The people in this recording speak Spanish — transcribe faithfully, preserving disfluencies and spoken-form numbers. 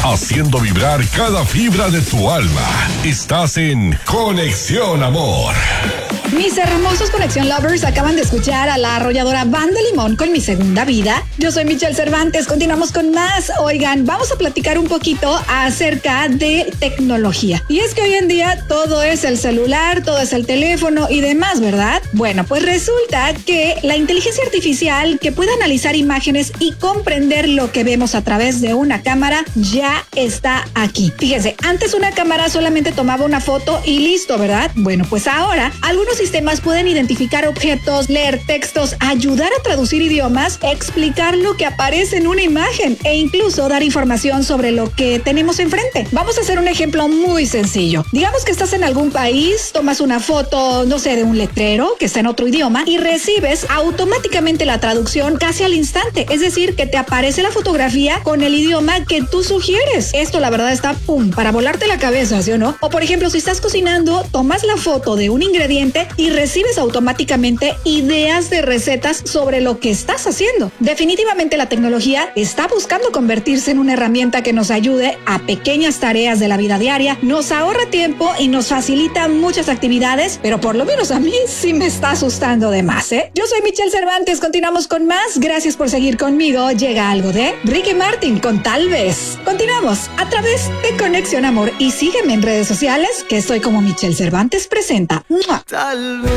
haciendo vibrar cada fibra de tu alma. Estás en Conexión Amor. Mis hermosos Conexión Lovers acaban de escuchar a la arrolladora Banda Limón con Mi Segunda Vida. Yo soy Michelle Cervantes, continuamos con más. Oigan, vamos a platicar un poquito acerca de tecnología. Y es que hoy en día todo es el celular, todo es el teléfono y demás, ¿verdad? Bueno, pues resulta que la inteligencia artificial que puede analizar imágenes y comprender lo que vemos a través de una cámara ya está aquí. Fíjense, antes una cámara solamente tomaba una foto y listo, ¿verdad? Bueno, pues ahora algunos sistemas pueden identificar objetos, leer textos, ayudar a traducir idiomas, explicar lo que aparece en una imagen e incluso dar información sobre lo que tenemos enfrente. Vamos a hacer un ejemplo muy sencillo. Digamos que estás en algún país, tomas una foto, no sé, de un letrero que está en otro idioma y recibes automáticamente la traducción casi al instante. Es decir, que te aparece la fotografía con el idioma que tú sugieres. Esto la verdad está pum, para volarte la cabeza, ¿sí o no? O por ejemplo, si estás cocinando, tomas la foto de un ingrediente y recibes automáticamente ideas de recetas sobre lo que estás haciendo. Definitivamente la tecnología está buscando convertirse en una herramienta que nos ayude a pequeñas tareas de la vida diaria, nos ahorra tiempo y nos facilita muchas actividades, pero por lo menos a mí sí me está asustando de más, ¿eh? Yo soy Michelle Cervantes, continuamos con más. Gracias por seguir conmigo. Llega algo de Ricky Martin con Tal Vez. Continuamos a través de Conexión Amor y sígueme en redes sociales que estoy como Michelle Cervantes presenta. ¡Mua! Tal vez.